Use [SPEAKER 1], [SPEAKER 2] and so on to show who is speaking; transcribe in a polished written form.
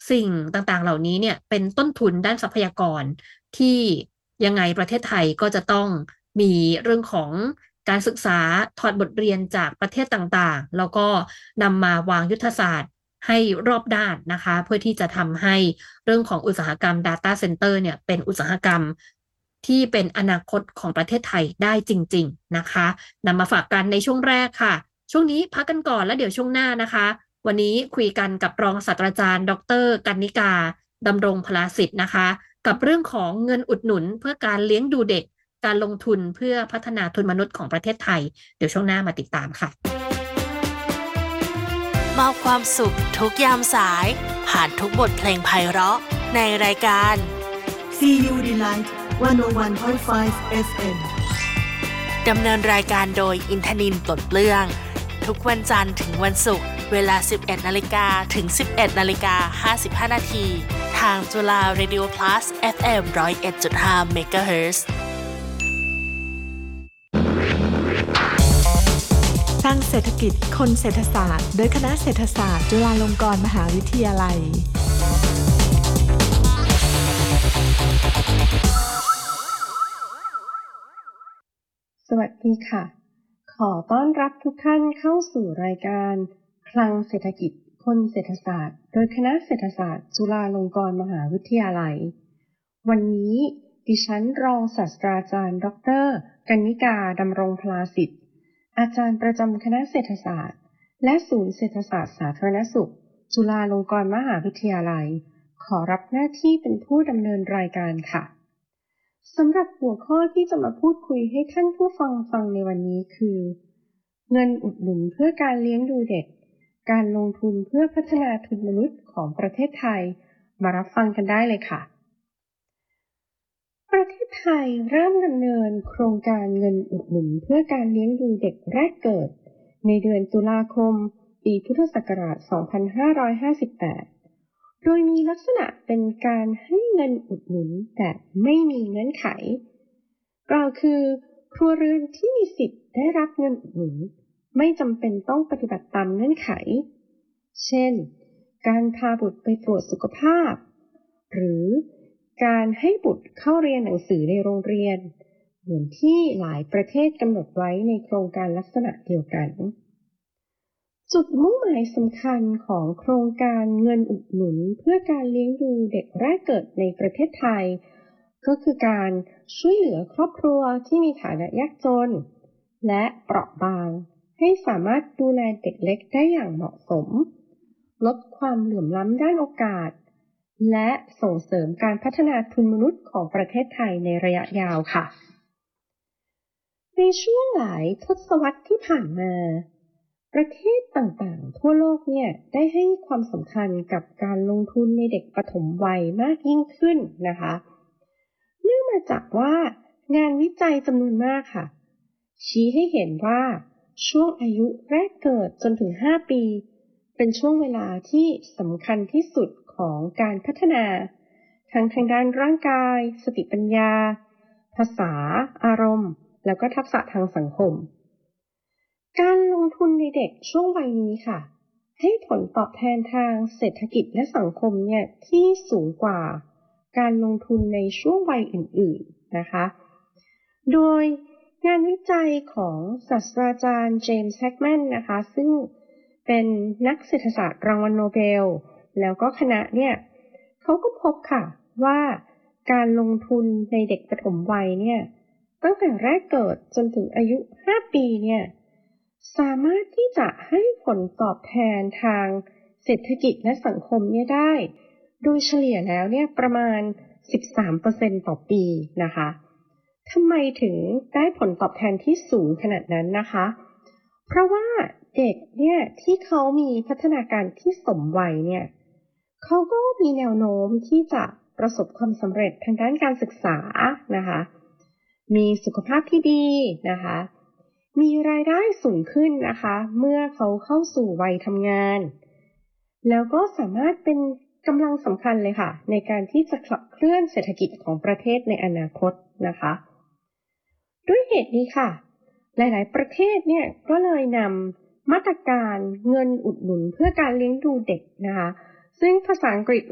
[SPEAKER 1] สิ่งต่างๆเหล่านี้เนี่ยเป็นต้นทุนด้านทรัพยากรที่ยังไงประเทศไทยก็จะต้องมีเรื่องของการศึกษาถอดบทเรียนจากประเทศต่างๆแล้วก็นำมาวางยุทธศาสตร์ให้รอบด้านนะคะเพื่อที่จะทำให้เรื่องของอุตสาหกรรม Data Center เนี่ยเป็นอุตสาหกรรมที่เป็นอนาคตของประเทศไทยได้จริงๆนะคะนำมาฝากกันในช่วงแรกค่ะช่วงนี้พักกันก่อนแล้วเดี๋ยวช่วงหน้านะคะวันนี้คุยกันกับรองศาสตราจารย์ดรกนิกาดำรงพลาสิทธิ์นะคะกับเรื่องของเงินอุดหนุนเพื่อการเลี้ยงดูเด็กการลงทุนเพื่อพัฒนาทุนมนุษย์ของประเทศไทยเดี๋ยวช่วงหน้ามาติดตามค่ะ
[SPEAKER 2] มอบความสุขทุกยามสายผ่านทุกบทเพลงไพเราะในรายการ
[SPEAKER 3] CU Delight 101.5 FM
[SPEAKER 2] ดำเนินรายการโดยอินทนินท์ ปลดเปลื้องทุกวันจันทร์ถึงวันศุกร์เวลา 11 นาฬิกาถึง 11 นาฬิกา 55 นาทีทางจุฬา Radio Plus FM 101.5 เมกะเฮิรตซ์
[SPEAKER 4] สร้างเศรษฐกิจคนเศรษฐศาสตร์โดยคณะเศรษฐศาสตร์จุฬาลงกรณ์มหาวิทยาลัย
[SPEAKER 5] สวัสดีค่ะขอต้อนรับทุกท่านเข้าสู่รายการคลังเศรษฐกิจคนเศรษฐศาสตร์โดยคณะเศรษฐศาสตร์จุฬาลงกรณ์มหาวิทยาลัยวันนี้ดิฉันรองศาสตราจารย์ดร.กนิกาดำรงพลาสิทธิ์อาจารย์ประจำคณะเศรษฐศาสตร์และศูนย์เศรษฐศาสตร์สาธารณสุขจุฬาลงกรณ์มหาวิทยาลัยขอรับหน้าที่เป็นผู้ดำเนินรายการค่ะสำหรับหัวข้อที่จะมาพูดคุยให้ท่านผู้ฟังในวันนี้คือเงินอุดหนุนเพื่อการเลี้ยงดูเด็กการลงทุนเพื่อพัฒนาทุนมนุษย์ของประเทศไทยมารับฟังกันได้เลยค่ะประเทศไทยเริ่มดำเนินโครงการเงินอุดหนุนเพื่อการเลี้ยงดูเด็กแรกเกิดในเดือนตุลาคมปีพุทธศักราช 2558 โดยมีลักษณะเป็นการให้เงินอุดหนุนแบบไม่มีเงื่อนไขกล่าวคือครัวเรือนที่มีสิทธิ์ได้รับเงินอุดหนุนไม่จำเป็นต้องปฏิบัติตามเงื่อนไขเช่นการพาบุตรไปตรวจสุขภาพหรือการให้บุตรเข้าเรียนหนังสือในโรงเรียนเหมือนที่หลายประเทศกำหนดไว้ในโครงการลักษณะเดียวกันจุดมุ่งหมายสำคัญของโครงการเงินอุดหนุนเพื่อการเลี้ยงดูเด็กแรกเกิดในประเทศไทยก็คือการช่วยเหลือครอบครัวที่มีฐานะยากจนและเปราะบางให้สามารถดูแลเด็กเล็กได้อย่างเหมาะสมลดความเหลื่อมล้ำด้านโอกาสและส่งเสริมการพัฒนาทุนมนุษย์ของประเทศไทยในระยะยาวค่ะในช่วงหลายทศวรรษที่ผ่านมาประเทศต่างๆทั่วโลกเนี่ยได้ให้ความสำคัญกับการลงทุนในเด็กปฐมวัยมากยิ่งขึ้นนะคะเนื่องมาจากว่างานวิจัยจำนวนมากค่ะชี้ให้เห็นว่าช่วงอายุแรกเกิดจนถึง5 ปีเป็นช่วงเวลาที่สำคัญที่สุดของการพัฒนาทั้งทางด้านร่างกายสติปัญญาภาษาอารมณ์แล้วก็ทักษะทางสังคมการลงทุนในเด็กช่วงวัยนี้ค่ะให้ผลตอบแทนทางเศรษฐกิจและสังคมเนี่ยที่สูงกว่าการลงทุนในช่วงวัยอื่นๆนะคะโดยงานวิจัยของศาสตราจารย์เจมส์แฮกแมนนะคะซึ่งเป็นนักเศรษฐศาสตร์รางวัลโนเบลแล้วก็คณะเนี่ยเขาก็พบค่ะว่าการลงทุนในเด็กปฐมวัยเนี่ยตั้งแต่แรกเกิดจนถึงอายุ5 ปีเนี่ยสามารถที่จะให้ผลตอบแทนทางเศรษฐกิจและสังคมเนี่ยได้โดยเฉลี่ยแล้วเนี่ยประมาณ 13% ต่อปีนะคะทำไมถึงได้ผลตอบแทนที่สูงขนาดนั้นนะคะเพราะว่าเด็กเนี่ยที่เขามีพัฒนาการที่สมวัยเนี่ยเขาก็มีแนวโน้มที่จะประสบความสำเร็จทางด้านการศึกษานะคะมีสุขภาพที่ดีนะคะมีรายได้สูงขึ้นนะคะเมื่อเขาเข้าสู่วัยทำงานแล้วก็สามารถเป็นกำลังสำคัญเลยค่ะในการที่จะขับเคลื่อนเศรษฐกิจของประเทศในอนาคตนะคะด้วยเหตุนี้ค่ะหลายๆประเทศเนี่ยก็เลยนำมาตรการเงินอุดหนุนเพื่อการเลี้ยงดูเด็กนะคะซึ่งภาษาอังกฤษ